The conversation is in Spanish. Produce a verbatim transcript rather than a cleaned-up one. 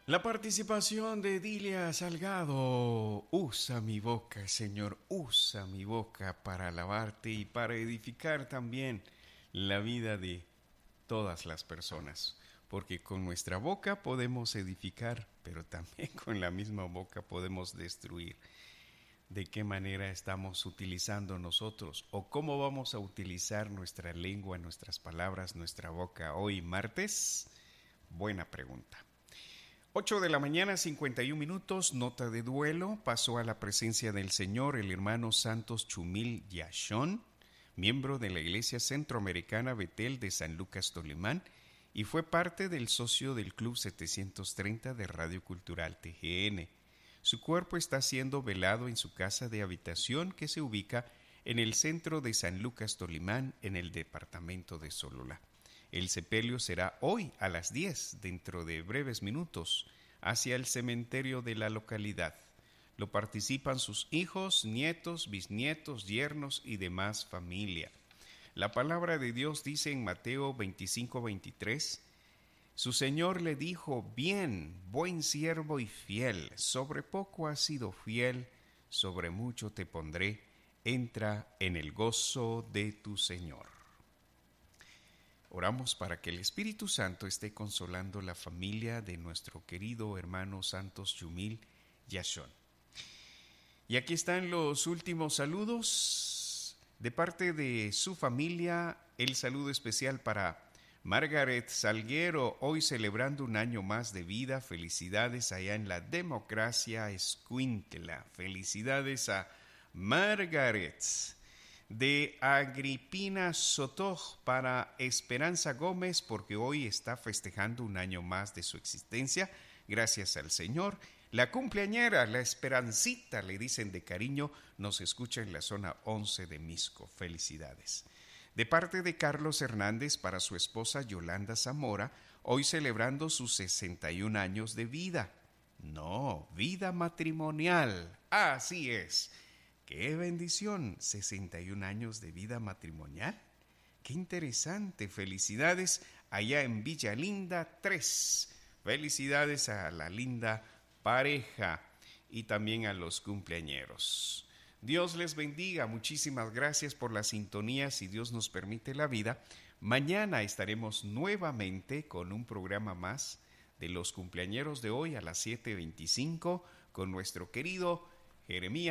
La participación de Dilia Salgado. Usa mi boca, Señor, usa mi boca para alabarte y para edificar también la vida de todas las personas. Porque con nuestra boca podemos edificar, pero también con la misma boca podemos destruir. ¿De qué manera estamos utilizando nosotros o cómo vamos a utilizar nuestra lengua, nuestras palabras, nuestra boca hoy martes? Buena pregunta. ocho de la mañana, cincuenta y un minutos, nota de duelo. Pasó a la presencia del Señor el hermano Santos Chumil Yashón, miembro de la Iglesia Centroamericana Betel de San Lucas, Tolimán, y fue parte del socio del Club setecientos treinta de Radio Cultural T G N. Su cuerpo está siendo velado en su casa de habitación que se ubica en el centro de San Lucas, Tolimán, en el departamento de Sololá. El sepelio será hoy a las diez, dentro de breves minutos, hacia el cementerio de la localidad. Lo participan sus hijos, nietos, bisnietos, yernos y demás familia. La palabra de Dios dice en Mateo veinticinco veintitrés, su Señor le dijo, bien, buen siervo y fiel, sobre poco has sido fiel, sobre mucho te pondré, entra en el gozo de tu Señor. Oramos para que el Espíritu Santo esté consolando la familia de nuestro querido hermano Santos Chumil Yashón. Y aquí están los últimos saludos de parte de su familia. El saludo especial para Margaret Salguero, hoy celebrando un año más de vida. Felicidades allá en la Democracia Escuintla. Felicidades a Margaret. De Agripina Soto para Esperanza Gómez, porque hoy está festejando un año más de su existencia, gracias al Señor. La cumpleañera, la Esperancita, le dicen de cariño, nos escucha en la zona once de Misco. Felicidades. De parte de Carlos Hernández para su esposa Yolanda Zamora, hoy celebrando sus sesenta y un años de vida. No, vida matrimonial. Así es. ¡Qué bendición! sesenta y un años de vida matrimonial. ¡Qué interesante! Felicidades allá en Villa Linda tres. Felicidades a la linda pareja y también a los cumpleañeros. Dios les bendiga. Muchísimas gracias por la sintonía. Si Dios nos permite la vida, mañana estaremos nuevamente con un programa más de los cumpleañeros de hoy a las siete veinticinco con nuestro querido Jeremías